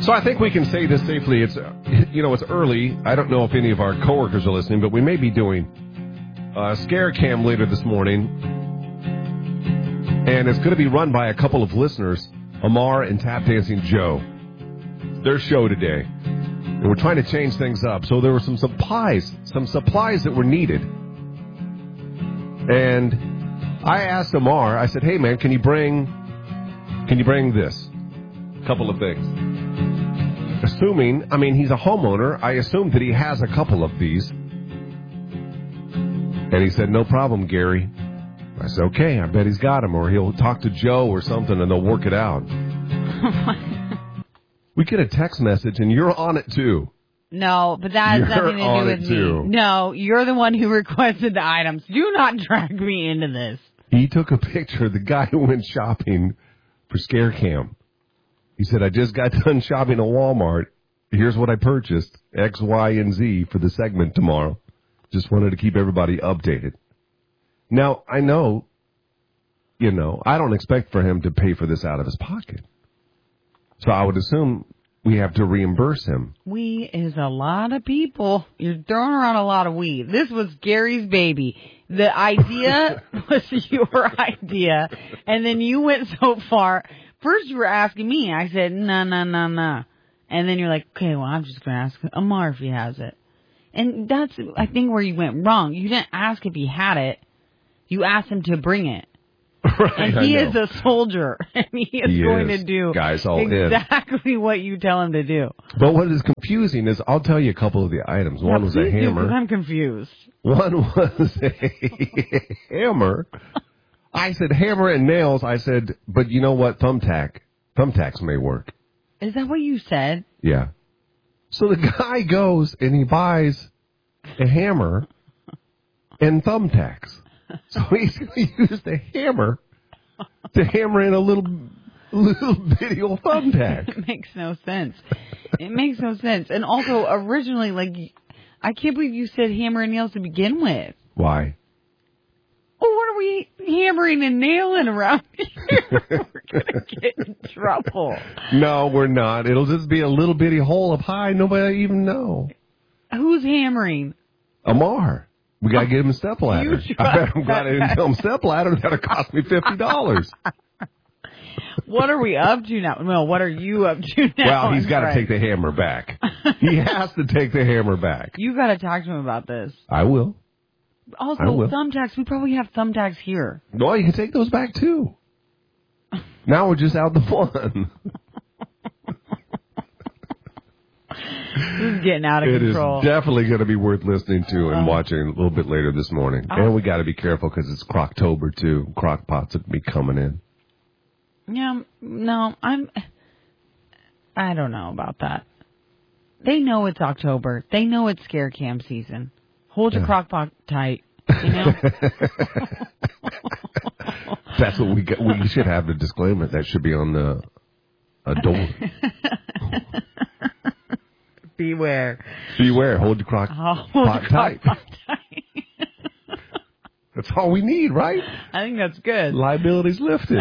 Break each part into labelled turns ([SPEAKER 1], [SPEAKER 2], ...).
[SPEAKER 1] So I think we can say this safely. It's early. I don't know if any of our coworkers are listening, but we may be doing a scare cam later this morning. And it's going to be run by a couple of listeners, Amar and Tap Dancing Joe. Their show today. And we're trying to change things up. So there were some supplies that were needed. And I asked Amar, I said, hey man, can you bring this? A couple of things. He's a homeowner. I assumed that he has a couple of these. And he said, no problem, Gary. I said, okay, I bet he's got them, or he'll talk to Joe or something and they'll work it out. We get a text message and you're on it too.
[SPEAKER 2] No, but that has nothing to do with me. No, you're the one who requested the items. Do not drag me into this.
[SPEAKER 1] He took a picture of the guy who went shopping for Scare Cam. He said, I just got done shopping at Walmart. Here's what I purchased, X, Y, and Z for the segment tomorrow. Just wanted to keep everybody updated. Now, I know, I don't expect for him to pay for this out of his pocket. So I would assume we have to reimburse him.
[SPEAKER 2] We is a lot of people. You're throwing around a lot of we. This was Gary's baby. The idea was your idea. And then you went so far. First you were asking me. I said, no. And then you're like, okay, well, I'm just going to ask Amar if he has it. And that's, I think, where you went wrong. You didn't ask if he had it. You asked him to bring it.
[SPEAKER 1] Right,
[SPEAKER 2] and he is a soldier, and he is going to do exactly what you tell him to do.
[SPEAKER 1] But what is confusing is, I'll tell you a couple of the items. One was a hammer.
[SPEAKER 2] I'm confused.
[SPEAKER 1] One was a hammer. I said hammer and nails. I said, but you know what? Thumbtacks may work.
[SPEAKER 2] Is that what you said?
[SPEAKER 1] Yeah. So the guy goes and he buys a hammer and thumbtacks. So he's going to use the hammer to hammer in a little bitty old thumbtack.
[SPEAKER 2] It makes no sense. It makes no sense. And also, originally, I can't believe you said hammer and nails to begin with.
[SPEAKER 1] Why?
[SPEAKER 2] Well, what are we hammering and nailing around here? We're going to get in trouble.
[SPEAKER 1] No, we're not. It'll just be a little bitty hole up high. Nobody even know.
[SPEAKER 2] Who's hammering?
[SPEAKER 1] Amar. We got to get him a stepladder. I bet I'm glad I didn't tell him stepladder. That'll cost me $50.
[SPEAKER 2] What are we up to now? Well, what are you up to now?
[SPEAKER 1] Well, he's got to take the hammer back. He has to take the hammer back.
[SPEAKER 2] You got to talk to him about this.
[SPEAKER 1] I will.
[SPEAKER 2] Also, thumbtacks. We probably have thumbtacks here.
[SPEAKER 1] No, you can take those back, too. Now we're just out the fun.
[SPEAKER 2] This is getting out of control.
[SPEAKER 1] It is definitely going to be worth listening to and watching a little bit later this morning. And we got to be careful because it's Croctober, too. Crock pots will be coming in.
[SPEAKER 2] Yeah, no, I don't know about that. They know it's October. They know it's Scare Cam season. Hold your crock pot tight, you know?
[SPEAKER 1] That's what we should have the disclaimer. That should be on the door.
[SPEAKER 2] Beware.
[SPEAKER 1] Hold your crock pot tight. That's all we need, right?
[SPEAKER 2] I think that's good.
[SPEAKER 1] Liability's lifted.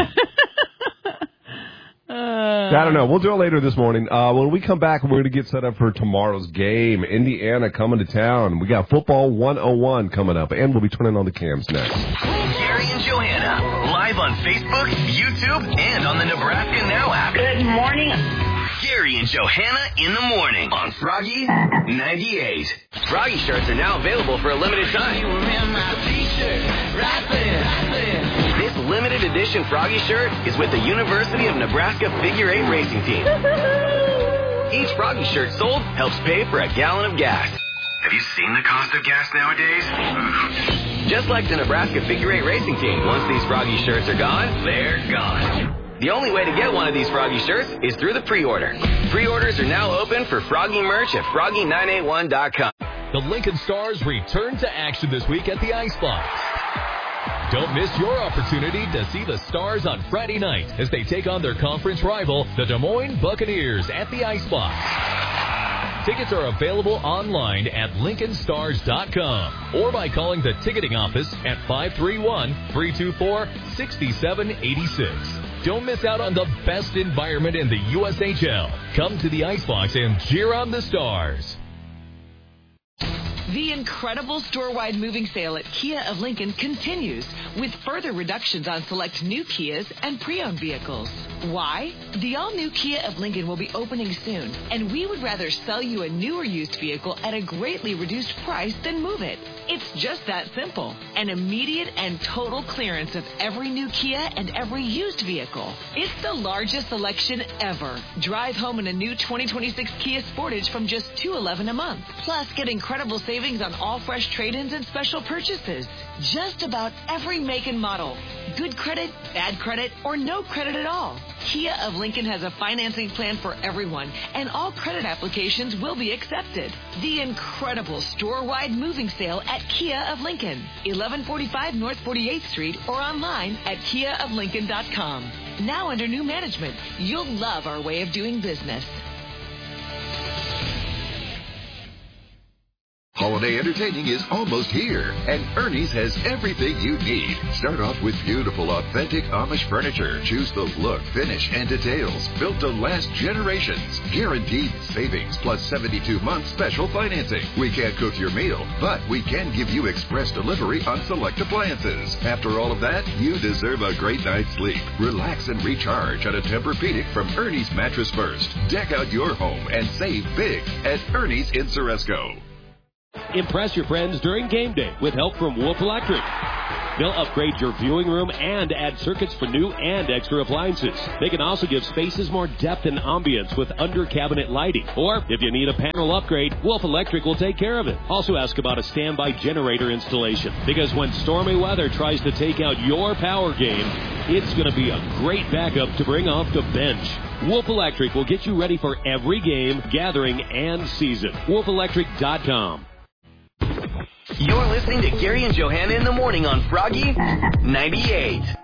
[SPEAKER 1] I don't know. We'll do it later this morning. When we come back, we're going to get set up for tomorrow's game. Indiana coming to town. We got Football 101 coming up, and we'll be turning on the cams next.
[SPEAKER 3] Gary and Johanna, live on Facebook, YouTube, and on the Nebraska Now app.
[SPEAKER 4] Good morning.
[SPEAKER 3] Gary and Johanna in the morning on Froggy 98. Froggy shirts are now available for a limited time. You remember my t-shirt right there. This limited edition Froggy shirt is with the University of Nebraska Figure 8 Racing Team. Each Froggy shirt sold helps pay for a gallon of gas. Have you seen the cost of gas nowadays? Just like the Nebraska Figure 8 Racing Team, once these Froggy shirts are gone, they're gone. The only way to get one of these Froggy shirts is through the pre-order. Pre-orders are now open for Froggy merch at Froggy981.com.
[SPEAKER 5] The Lincoln Stars return to action this week at the Ice Box. Don't miss your opportunity to see the Stars on Friday night as they take on their conference rival, the Des Moines Buccaneers, at the Ice Box. Tickets are available online at LincolnStars.com or by calling the ticketing office at 531-324-6786. Don't miss out on the best environment in the USHL. Come to the Icebox and cheer on the Stars.
[SPEAKER 4] The incredible store-wide moving sale at Kia of Lincoln continues with further reductions on select new Kias and pre-owned vehicles. Why? The all-new Kia of Lincoln will be opening soon, and we would rather sell you a new or used vehicle at a greatly reduced price than move it. It's just that simple. An immediate and total clearance of every new Kia and every used vehicle. It's the largest selection ever. Drive home in a new 2026 Kia Sportage from just $211 a month. Plus, get incredible savings on all fresh trade-ins and special purchases. Just about every make and model. Good credit, bad credit, or no credit at all. Kia of Lincoln has a financing plan for everyone, and all credit applications will be accepted. The incredible store-wide moving sale at Kia of Lincoln, 1145 North 48th Street, or online at kiaoflincoln.com. Now under new management, you'll love our way of doing business.
[SPEAKER 6] Holiday entertaining is almost here, and Ernie's has everything you need. Start off with beautiful, authentic Amish furniture. Choose the look, finish, and details. Built to last generations. Guaranteed savings plus 72 months special financing. We can't cook your meal, but we can give you express delivery on select appliances. After all of that, you deserve a great night's sleep. Relax and recharge on a Tempur-Pedic from Ernie's Mattress First. Deck out your home and save big at Ernie's in Ceresco.
[SPEAKER 7] Impress your friends during game day with help from Wolf Electric. They'll upgrade your viewing room and add circuits for new and extra appliances. They can also give spaces more depth and ambience with under-cabinet lighting. Or, if you need a panel upgrade, Wolf Electric will take care of it. Also ask about a standby generator installation, because when stormy weather tries to take out your power game, it's going to be a great backup to bring off the bench. Wolf Electric will get you ready for every game, gathering, and season. WolfElectric.com.
[SPEAKER 3] You're listening to Gary and Johanna in the morning on Froggy 98.